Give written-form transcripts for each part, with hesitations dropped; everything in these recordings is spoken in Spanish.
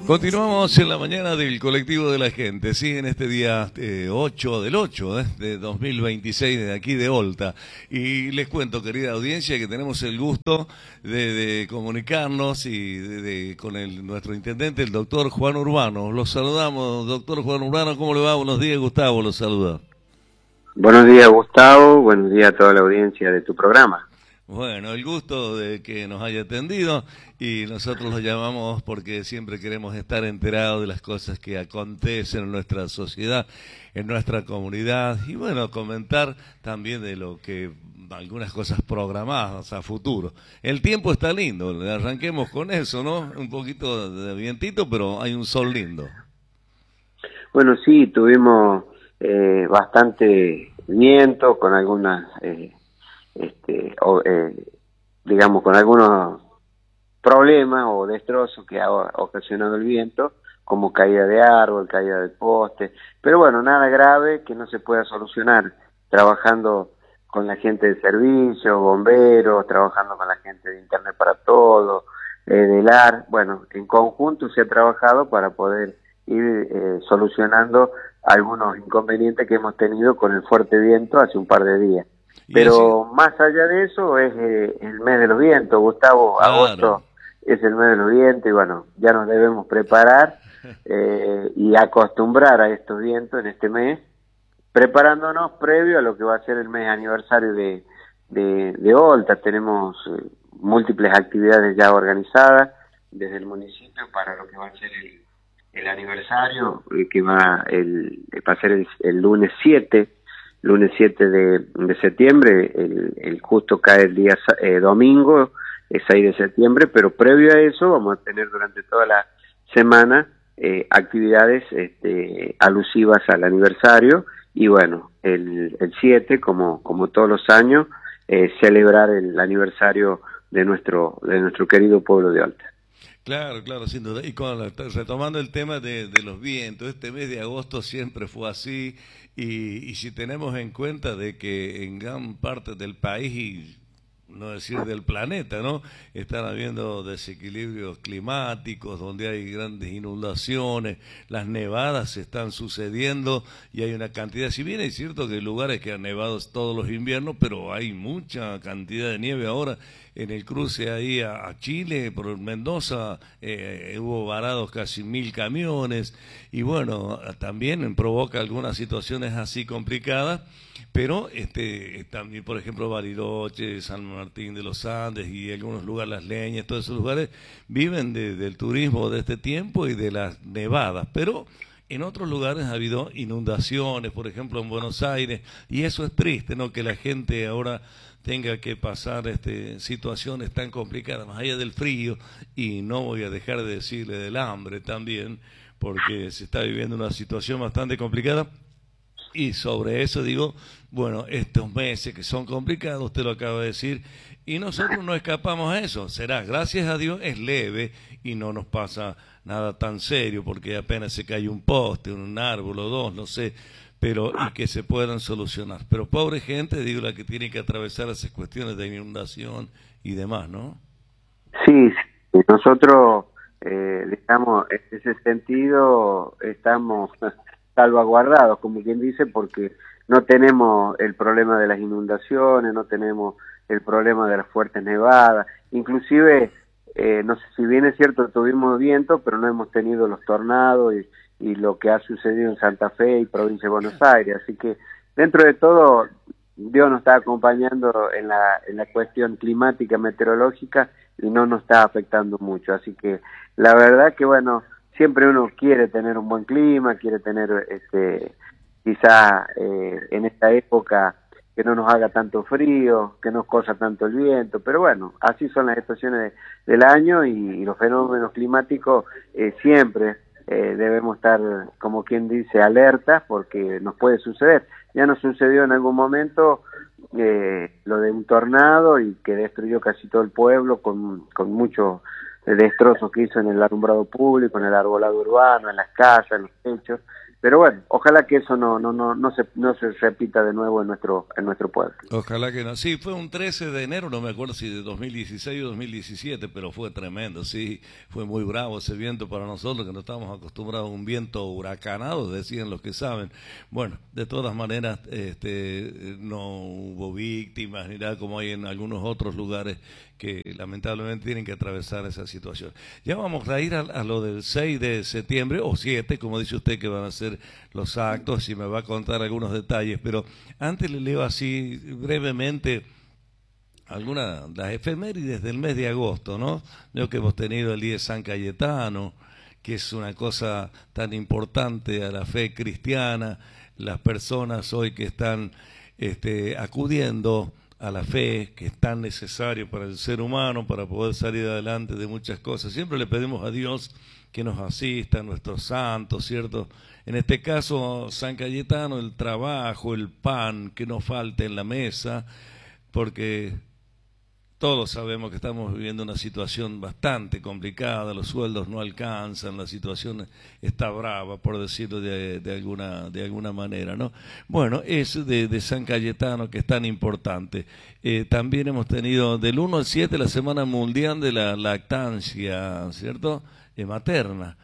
Continuamos en la mañana del colectivo de la gente, sí, en este día 8 del 8 de 2026 de aquí de Olta. Y les cuento, querida audiencia, que tenemos el gusto de comunicarnos y con nuestro intendente, el doctor Juan Urbano. Los saludamos, doctor Juan Urbano, ¿cómo le va? Buenos días, Gustavo, los saluda. Buenos días, Gustavo, buenos días a toda la audiencia de tu programa. Bueno, el gusto de que nos haya atendido y nosotros lo llamamos porque siempre queremos estar enterados de las cosas que acontecen en nuestra sociedad, en nuestra comunidad y bueno, comentar también de lo que algunas cosas programadas a futuro. El tiempo está lindo, arranquemos con eso, ¿no? Un poquito de vientito, pero hay un sol lindo. Bueno, sí, tuvimos bastante viento con algunas... digamos, con algunos problemas o destrozos que ha ocasionado el viento, como caída de árbol, caída de poste, pero bueno, nada grave que no se pueda solucionar, trabajando con la gente de servicio, bomberos, trabajando con la gente de Internet para Todo, del AR, bueno, en conjunto se ha trabajado para poder ir solucionando algunos inconvenientes que hemos tenido con el fuerte viento hace un par de días. Pero más allá de eso es el mes de los vientos, Gustavo. Claro. Agosto es el mes de los vientos y bueno, ya nos debemos preparar y acostumbrar a estos vientos en este mes, preparándonos previo a lo que va a ser el mes aniversario de Olta. Tenemos múltiples actividades ya organizadas desde el municipio para lo que va a ser el aniversario, que va a ser el lunes 7 de septiembre, el justo cae el día domingo, 6 de septiembre, pero previo a eso vamos a tener durante toda la semana actividades alusivas al aniversario y bueno, el 7, como todos los años, celebrar el aniversario de nuestro querido pueblo de Olta. Claro, claro, sin duda. Y retomando el tema de los vientos, este mes de agosto siempre fue así, y si tenemos en cuenta de que en gran parte del país, y no decir del planeta, ¿no?, están habiendo desequilibrios climáticos, donde hay grandes inundaciones, las nevadas se están sucediendo y hay una cantidad, si bien es cierto que hay lugares que han nevado todos los inviernos, pero hay mucha cantidad de nieve ahora. En el cruce ahí a Chile, por Mendoza, hubo varados casi 1000 camiones y bueno, también provoca algunas situaciones así complicadas, pero también, por ejemplo, Bariloche, San Martín de los Andes y algunos lugares, Las Leñas, todos esos lugares viven del turismo de este tiempo y de las nevadas, pero en otros lugares ha habido inundaciones, por ejemplo en Buenos Aires, y eso es triste, ¿no?, que la gente ahora tenga que pasar situaciones tan complicadas, más allá del frío, y no voy a dejar de decirle del hambre también, porque se está viviendo una situación bastante complicada, y sobre eso digo, bueno, estos meses que son complicados, usted lo acaba de decir, y nosotros no escapamos a eso, será, gracias a Dios, es leve, y no nos pasa nada tan serio, porque apenas se cae un poste, un árbol o dos, no sé, pero y que se puedan solucionar. Pero pobre gente, digo, la que tiene que atravesar esas cuestiones de inundación y demás, ¿no? Sí, nosotros, digamos, en ese sentido estamos salvaguardados, como quien dice, porque no tenemos el problema de las inundaciones, no tenemos el problema de las fuertes nevadas, inclusive, no sé, si bien es cierto, tuvimos viento, pero no hemos tenido los tornados y lo que ha sucedido en Santa Fe y provincia de Buenos Aires, así que dentro de todo Dios nos está acompañando en la cuestión climática, meteorológica, y no nos está afectando mucho, así que la verdad que bueno, siempre uno quiere tener un buen clima, quiere tener quizá en esta época que no nos haga tanto frío, que no cosa tanto el viento, pero bueno, así son las estaciones del año y los fenómenos climáticos siempre debemos estar, como quien dice, alertas porque nos puede suceder. Ya nos sucedió en algún momento lo de un tornado y que destruyó casi todo el pueblo con muchos destrozos que hizo en el alumbrado público, en el arbolado urbano, en las casas, en los techos. Pero bueno, ojalá que eso no se repita de nuevo en nuestro pueblo. Ojalá que no. Sí, fue un 13 de enero, no me acuerdo si de 2016 o 2017, pero fue tremendo, sí, fue muy bravo ese viento para nosotros, que no estamos acostumbrados a un viento huracanado, decían los que saben. Bueno, de todas maneras, no hubo víctimas ni nada como hay en algunos otros lugares que lamentablemente tienen que atravesar esa situación. Ya vamos a ir a lo del 6 de septiembre, o 7, como dice usted, que van a ser los actos, y me va a contar algunos detalles, pero antes le leo así brevemente algunas las efemérides del mes de agosto, ¿no? Veo que hemos tenido el día de San Cayetano, que es una cosa tan importante a la fe cristiana, las personas hoy que están acudiendo a la fe, que es tan necesario para el ser humano, para poder salir adelante de muchas cosas. Siempre le pedimos a Dios que nos asista, a nuestros santos, ¿cierto? En este caso, San Cayetano, el trabajo, el pan, que no falte en la mesa, porque todos sabemos que estamos viviendo una situación bastante complicada, los sueldos no alcanzan, la situación está brava, por decirlo de alguna manera, ¿no? Bueno, es de San Cayetano, que es tan importante. También hemos tenido del 1 al 7 la Semana Mundial de la Lactancia, ¿cierto? Materna.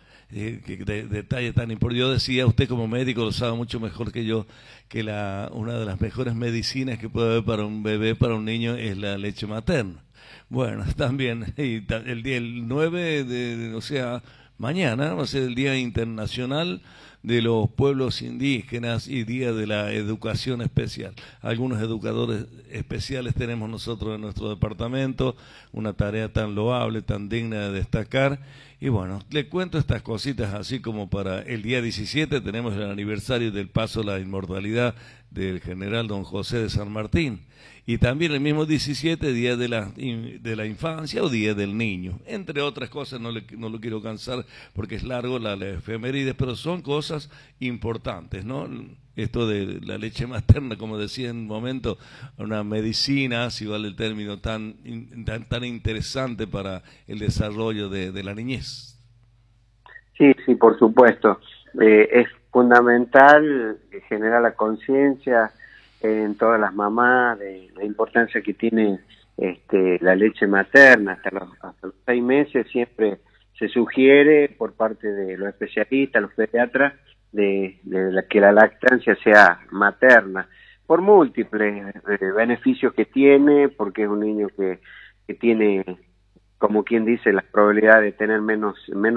Detalle tan importante. Yo decía, usted como médico lo sabe mucho mejor que yo, que una de las mejores medicinas que puede haber para un bebé, para un niño, es la leche materna. Bueno, también el 9 o sea, mañana va a ser el Día Internacional de los Pueblos Indígenas y Día de la Educación Especial. Algunos educadores especiales tenemos nosotros en nuestro departamento, una tarea tan loable, tan digna de destacar. Y bueno, le cuento estas cositas así como para el día 17 tenemos el aniversario del paso a la inmortalidad del general don José de San Martín. Y también el mismo 17, Día de la Infancia o Día del Niño. Entre otras cosas, no lo quiero cansar porque es largo la efemérides, pero son cosas importantes, ¿no? Esto de la leche materna, como decía en un momento, una medicina, si vale el término, tan interesante para el desarrollo de la niñez. Sí, sí, por supuesto. Es fundamental generar la conciencia en todas las mamás de la importancia que tiene la leche materna. Hasta los 6 meses siempre se sugiere por parte de los especialistas, los pediatras, que la lactancia sea materna, por múltiples beneficios que tiene, porque es un niño que tiene, como quien dice, la probabilidad de tener menos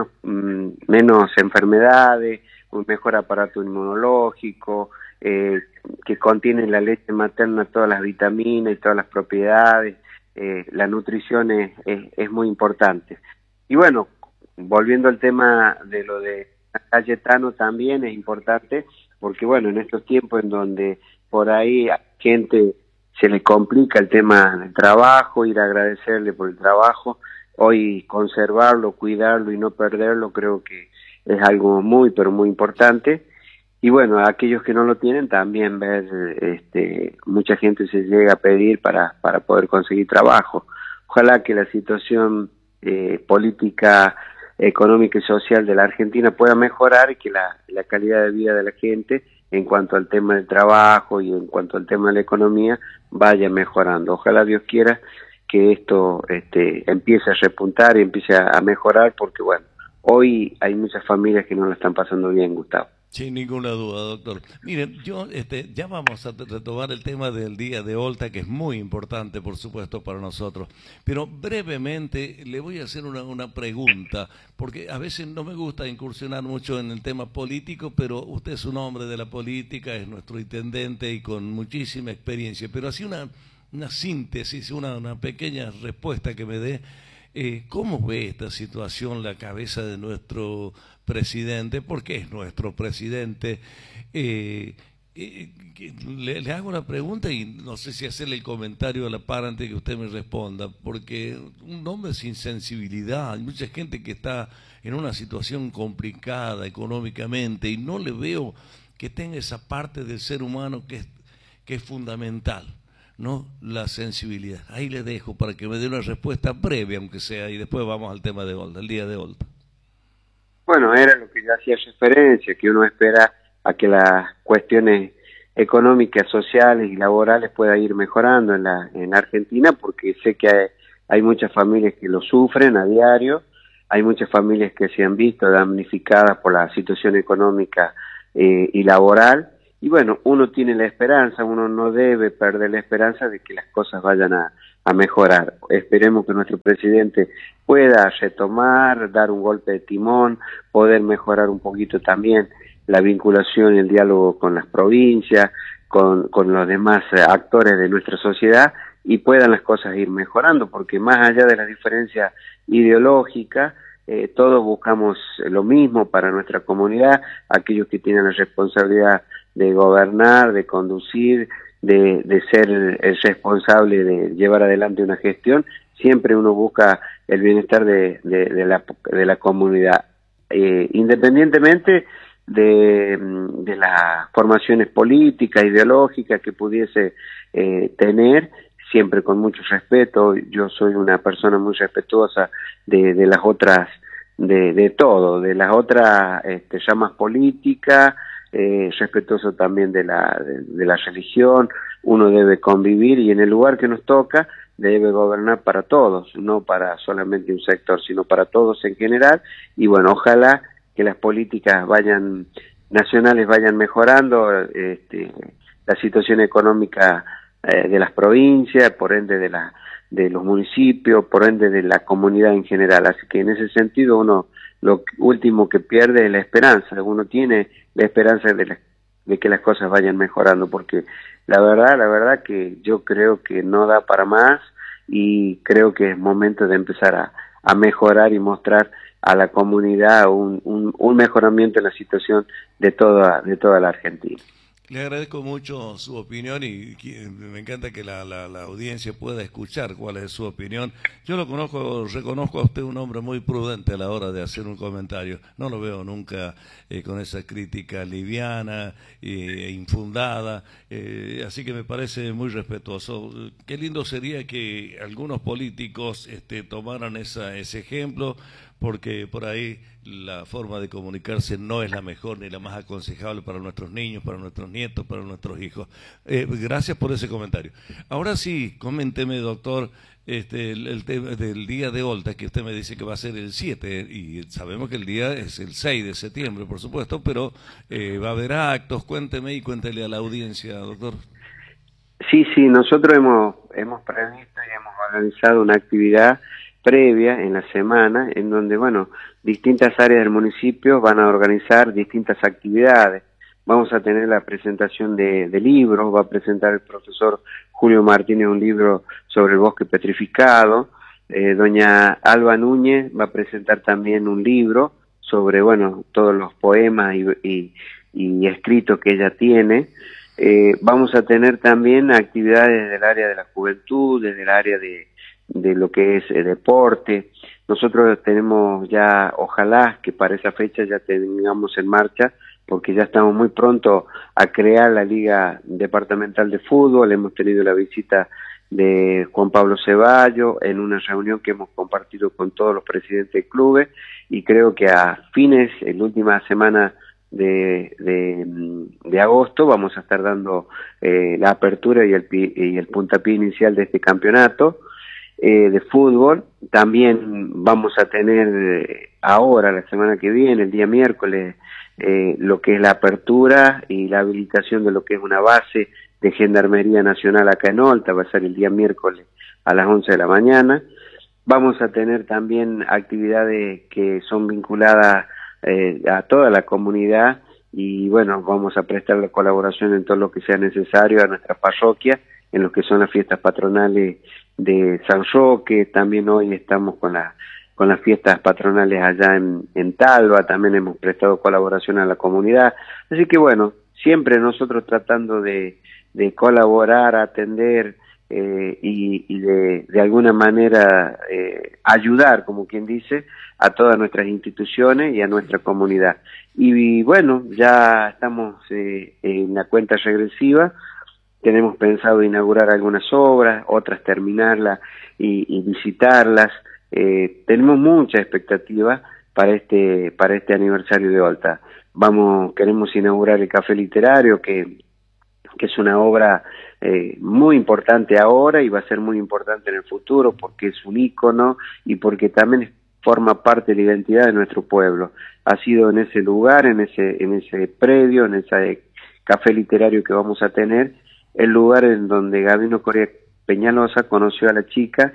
enfermedades, un mejor aparato inmunológico, que contiene la leche materna todas las vitaminas y todas las propiedades. La nutrición es muy importante. Y bueno, volviendo al tema de lo de Cayetano, también es importante, porque bueno, en estos tiempos en donde por ahí a gente se le complica el tema del trabajo, ir a agradecerle por el trabajo, hoy conservarlo, cuidarlo y no perderlo, creo que es algo muy, pero muy importante. Y bueno, a aquellos que no lo tienen también ver, mucha gente se llega a pedir para poder conseguir trabajo. Ojalá que la situación política, económica y social de la Argentina pueda mejorar y que la calidad de vida de la gente en cuanto al tema del trabajo y en cuanto al tema de la economía vaya mejorando. Ojalá Dios quiera que esto empiece a repuntar y empiece a mejorar, porque bueno, hoy hay muchas familias que no la están pasando bien, Gustavo. Sin ninguna duda, doctor. Miren, ya vamos a retomar el tema del día de Olta, que es muy importante, por supuesto, para nosotros. Pero brevemente le voy a hacer una pregunta, porque a veces no me gusta incursionar mucho en el tema político, pero usted es un hombre de la política, es nuestro intendente y con muchísima experiencia. Pero así una síntesis, una pequeña respuesta que me dé. ¿Cómo ve esta situación la cabeza de nuestro presidente? Porque es nuestro presidente. Le hago una pregunta y no sé si hacerle el comentario a la par antes que usted me responda, porque un hombre sin sensibilidad, hay mucha gente que está en una situación complicada económicamente y no le veo que tenga esa parte del ser humano que es fundamental, ¿no? La sensibilidad. Ahí le dejo para que me dé una respuesta breve, aunque sea, y después vamos al tema de Olta, el día de Olta. Bueno, era lo que yo hacía referencia, que uno espera a que las cuestiones económicas, sociales y laborales pueda ir mejorando en la Argentina, porque sé que hay muchas familias que lo sufren a diario, hay muchas familias que se han visto damnificadas por la situación económica y laboral, y bueno, uno tiene la esperanza, uno no debe perder la esperanza de que las cosas vayan a mejorar. Esperemos que nuestro presidente pueda retomar, dar un golpe de timón, poder mejorar un poquito también la vinculación y el diálogo con las provincias, con los demás actores de nuestra sociedad, y puedan las cosas ir mejorando, porque más allá de las diferencias ideológicas, todos buscamos lo mismo para nuestra comunidad, aquellos que tienen la responsabilidad de gobernar, de conducir, de ser el responsable de llevar adelante una gestión, siempre uno busca el bienestar de la comunidad, independientemente de las formaciones políticas, ideológicas que pudiese tener, siempre con mucho respeto. Yo soy una persona muy respetuosa de las otras, de todo, de las otras llamas políticas, respetuoso también de la religión. Uno debe convivir y en el lugar que nos toca debe gobernar para todos, no para solamente un sector, sino para todos en general. Y bueno, ojalá que las políticas nacionales vayan mejorando, la situación económica de las provincias, por ende de los municipios, por ende de la comunidad en general. Así que en ese sentido uno lo último que pierde es la esperanza. Uno tiene la esperanza de que las cosas vayan mejorando, porque la verdad que yo creo que no da para más, y creo que es momento de empezar a mejorar y mostrar a la comunidad un mejoramiento en la situación de toda la Argentina. Le agradezco mucho su opinión y me encanta que la audiencia pueda escuchar cuál es su opinión. Yo reconozco a usted un hombre muy prudente a la hora de hacer un comentario. No lo veo nunca con esa crítica liviana e infundada, así que me parece muy respetuoso. Qué lindo sería que algunos políticos tomaran ese ejemplo, porque por ahí la forma de comunicarse no es la mejor ni la más aconsejable para nuestros niños, para nuestros nietos, para nuestros hijos. Gracias por ese comentario. Ahora sí, coménteme, doctor, el tema del día de Olta, que usted me dice que va a ser el 7, y sabemos que el día es el 6 de septiembre, por supuesto, pero va a haber actos. Cuénteme y cuéntele a la audiencia, doctor. Sí, nosotros hemos previsto y hemos organizado una actividad previa en la semana, en donde, bueno, distintas áreas del municipio van a organizar distintas actividades. Vamos a tener la presentación de libros, va a presentar el profesor Julio Martínez un libro sobre el bosque petrificado, doña Alba Núñez va a presentar también un libro sobre, bueno, todos los poemas y escritos que ella tiene. Vamos a tener también actividades del área de la juventud, desde el área de lo que es deporte. Nosotros tenemos ya, ojalá que para esa fecha ya tengamos en marcha, porque ya estamos muy pronto a crear la Liga Departamental de Fútbol. Hemos tenido la visita de Juan Pablo Ceballos en una reunión que hemos compartido con todos los presidentes de clubes, y creo que a fines, en la última semana de agosto, vamos a estar dando la apertura y el puntapié inicial de este campeonato de fútbol. También vamos a tener ahora, la semana que viene, el día miércoles, lo que es la apertura y la habilitación de lo que es una base de Gendarmería Nacional acá en Olta. Va a ser el día miércoles a las 11 de la mañana. Vamos a tener también actividades que son vinculadas a toda la comunidad, y bueno, vamos a prestar la colaboración en todo lo que sea necesario a nuestra parroquia, en lo que son las fiestas patronales de San Roque. También hoy estamos con las fiestas patronales allá en Talva. También hemos prestado colaboración a la comunidad. Así que bueno, siempre nosotros tratando de colaborar, atender y de alguna manera ayudar, como quien dice, a todas nuestras instituciones y a nuestra comunidad. Y bueno, ya estamos en la cuenta regresiva. Tenemos pensado inaugurar algunas obras, otras terminarlas y visitarlas. Tenemos mucha expectativa, para este aniversario de Olta. Queremos inaugurar el Café Literario, que es una obra muy importante ahora y va a ser muy importante en el futuro, porque es un ícono y porque también forma parte de la identidad de nuestro pueblo. Ha sido en ese lugar, en ese predio, en ese Café Literario que vamos a tener, el lugar en donde Gabino Coria Peñalosa conoció a la chica,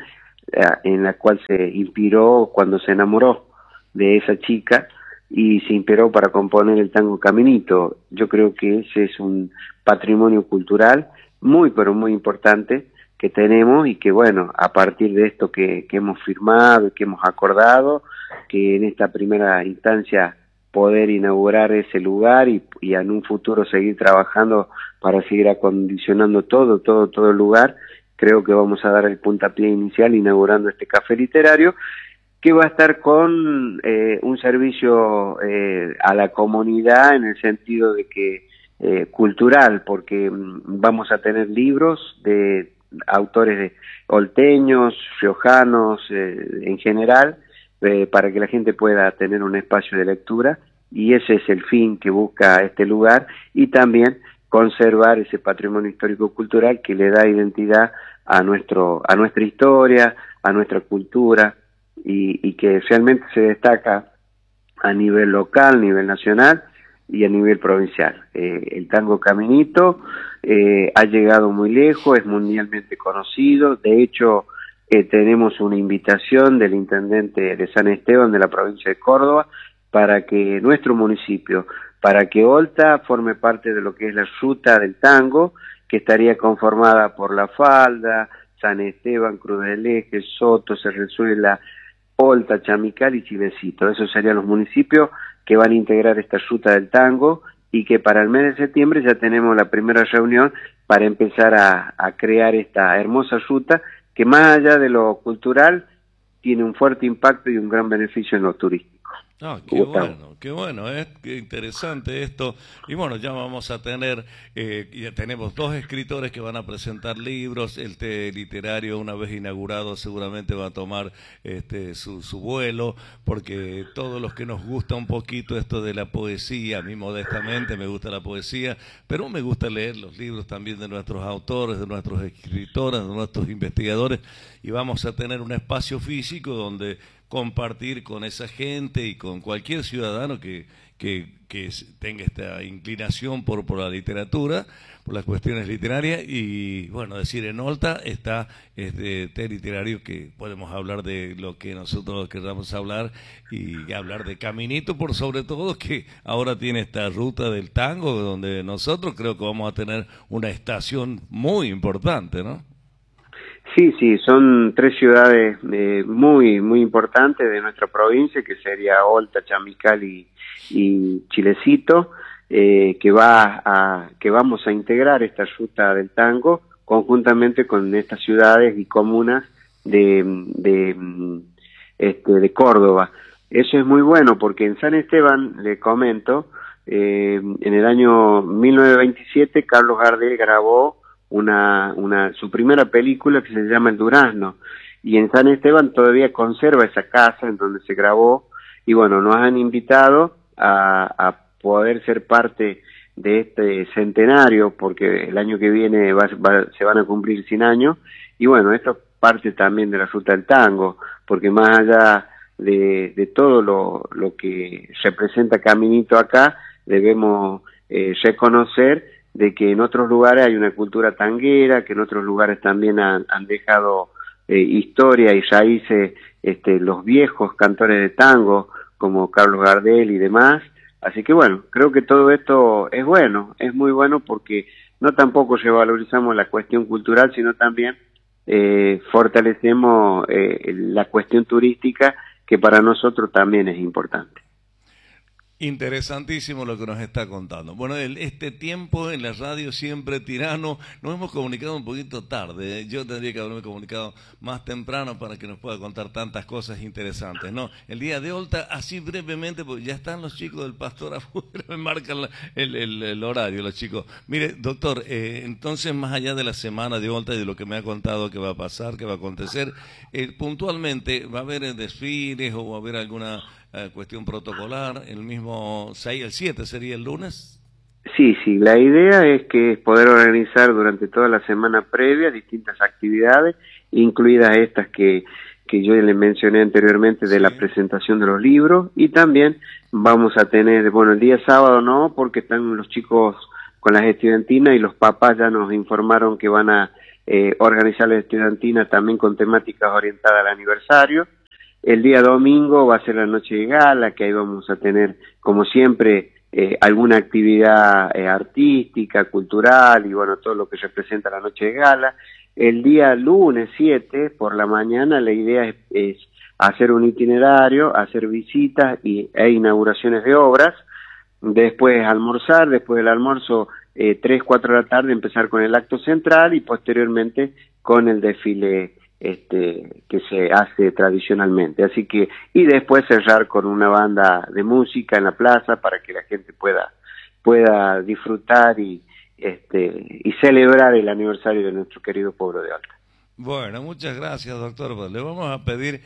en la cual se inspiró cuando se enamoró de esa chica y se inspiró para componer el tango Caminito. Yo creo que ese es un patrimonio cultural muy, pero muy importante que tenemos, y que bueno, a partir de esto que hemos firmado y que hemos acordado, que en esta primera instancia poder inaugurar ese lugar y en un futuro seguir trabajando para seguir acondicionando todo el lugar, creo que vamos a dar el puntapié inicial inaugurando este Café Literario, que va a estar con un servicio a la comunidad en el sentido de que cultural, porque vamos a tener libros de autores de olteños, riojanos, en general, para que la gente pueda tener un espacio de lectura, y ese es el fin que busca este lugar, y también conservar ese patrimonio histórico-cultural que le da identidad a nuestra historia, a nuestra cultura, y que realmente se destaca a nivel local, a nivel nacional y a nivel provincial. El tango Caminito ha llegado muy lejos, es mundialmente conocido. De hecho, tenemos una invitación del intendente de San Esteban de la provincia de Córdoba para que nuestro municipio, para que Olta forme parte de lo que es la ruta del tango, que estaría conformada por La Falda, San Esteban, Cruz del Eje, Soto, Cerrezuela, Olta, Chamical y Chilecito. Esos serían los municipios que van a integrar esta ruta del tango, y que para el mes de septiembre ya tenemos la primera reunión para empezar a crear esta hermosa ruta, que más allá de lo cultural tiene un fuerte impacto y un gran beneficio en lo turístico. Ah, qué bueno, qué interesante esto. Y bueno, ya vamos a tener, ya tenemos 2 escritores que van a presentar libros. El té literario, una vez inaugurado, seguramente va a tomar su vuelo, porque todos los que nos gusta un poquito esto de la poesía, a mí modestamente me gusta la poesía, pero me gusta leer los libros también de nuestros autores, de nuestros escritores, de nuestros investigadores, y vamos a tener un espacio físico donde compartir con esa gente y con cualquier ciudadano que tenga esta inclinación por la literatura, por las cuestiones literarias. Y bueno, decir, en Olta está este té literario, que podemos hablar de lo que nosotros queramos hablar, y hablar de Caminito por sobre todo, que ahora tiene esta ruta del tango, donde nosotros creo que vamos a tener una estación muy importante, ¿no? Sí, son 3 ciudades muy importantes de nuestra provincia, que sería Olta, Chamical y Chilecito, que vamos a integrar esta ruta del tango conjuntamente con estas ciudades y comunas de Córdoba. Eso es muy bueno, porque en San Esteban, le comento, en el año 1927 Carlos Gardel grabó su primera película, que se llama El Durazno, y en San Esteban todavía conserva esa casa en donde se grabó, y bueno, nos han invitado a poder ser parte de este centenario, porque el año que viene se van a cumplir 100 años, y bueno, esto es parte también de la ruta del tango, porque más allá de todo lo que representa Caminito acá, debemos reconocer de que en otros lugares hay una cultura tanguera, que en otros lugares también han dejado historia y raíces los viejos cantores de tango, como Carlos Gardel y demás. Así que bueno, creo que todo esto es bueno, es muy bueno, porque no tampoco revalorizamos la cuestión cultural, sino también fortalecemos la cuestión turística, que para nosotros también es importante. Interesantísimo lo que nos está contando. Bueno, este tiempo en la radio siempre tirano, nos hemos comunicado un poquito tarde. Yo tendría que haberme comunicado más temprano para que nos pueda contar tantas cosas interesantes, ¿no? El día de Olta, así brevemente, porque ya están los chicos del Pastor afuera, me marcan el horario los chicos. Mire, doctor, entonces, más allá de la semana de Olta y de lo que me ha contado que va a pasar, que va a acontecer, puntualmente, ¿va a haber desfiles o va a haber alguna cuestión protocolar, el mismo 6, el 7 sería el lunes. Sí, la idea es que poder organizar durante toda la semana previa distintas actividades, incluidas estas que yo le mencioné anteriormente de la presentación de los libros, y también vamos a tener, bueno, el día sábado no, porque están los chicos con las estudiantinas y los papás ya nos informaron que van a organizar la estudiantina también con temáticas orientadas al aniversario. El día domingo va a ser la noche de gala, que ahí vamos a tener, como siempre, alguna actividad artística, cultural y bueno, todo lo que representa la noche de gala. El día lunes 7 por la mañana la idea es hacer un itinerario, hacer visitas e inauguraciones de obras, después almorzar, después del almuerzo 3, 4 de la tarde empezar con el acto central y posteriormente con el desfile que se hace tradicionalmente, así que, y después cerrar con una banda de música en la plaza para que la gente pueda disfrutar y celebrar el aniversario de nuestro querido pueblo de Alta. Bueno, muchas gracias, doctor. Pues le vamos a pedir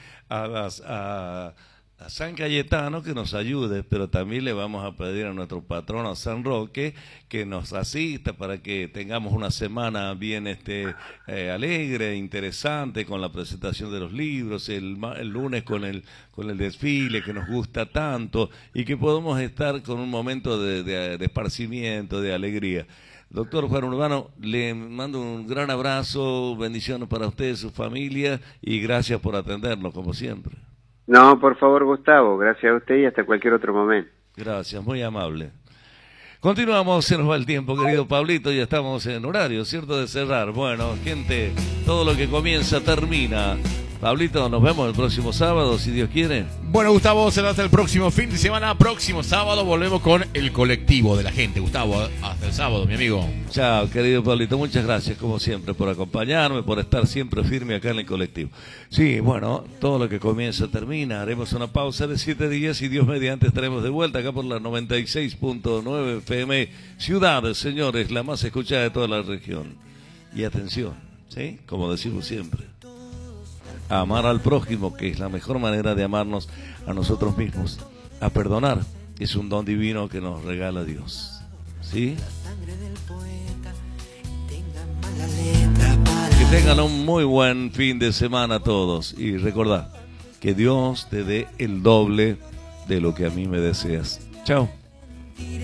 a San Cayetano que nos ayude, pero también le vamos a pedir a nuestro patrono San Roque que nos asista para que tengamos una semana bien alegre, interesante, con la presentación de los libros, el lunes con el desfile que nos gusta tanto y que podamos estar con un momento de esparcimiento, de alegría. Doctor Juan Urbano, le mando un gran abrazo, bendiciones para usted y su familia y gracias por atendernos como siempre. No, por favor, Gustavo, gracias a usted y hasta cualquier otro momento. Gracias, muy amable. Continuamos, se nos va el tiempo, querido Pablito, ya estamos en horario, ¿cierto? De cerrar. Bueno, gente, todo lo que comienza termina. Pablito, nos vemos el próximo sábado, si Dios quiere. Bueno, Gustavo, será hasta el próximo fin de semana. Próximo sábado volvemos con el colectivo de la gente. Gustavo, hasta el sábado, mi amigo. Chao, querido Pablito, muchas gracias, como siempre, por acompañarme, por estar siempre firme acá en el colectivo. Sí, bueno, todo lo que comienza termina. Haremos una pausa de 7 días y Dios mediante estaremos de vuelta acá por la 96.9 FM. Ciudades, señores, la más escuchada de toda la región. Y atención, ¿sí? Como decimos siempre. A amar al prójimo, que es la mejor manera de amarnos a nosotros mismos. A perdonar, es un don divino que nos regala Dios. ¿Sí? Que tengan un muy buen fin de semana todos. Y recordad, que Dios te dé el doble de lo que a mí me deseas. Chao.